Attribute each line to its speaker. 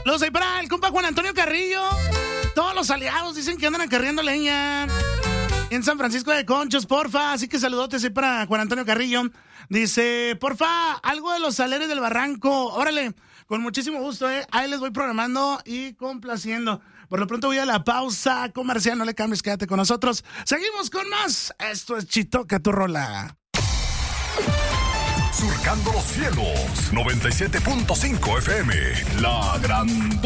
Speaker 1: Los hay para el compa Juan Antonio Carrillo. Todos los aliados dicen que andan acarreando leña en San Francisco de Conchos, porfa. Así que saludotes ahí para Juan Antonio Carrillo. Dice, porfa, algo de los Saleres del Barranco. Órale, con muchísimo gusto, ahí les voy programando y complaciendo. Por lo pronto voy a la pausa comercial, no le cambies, quédate con nosotros. Seguimos con más. Esto es Chitoca tu rola.
Speaker 2: Surcando los cielos, 97.5 FM, La Gran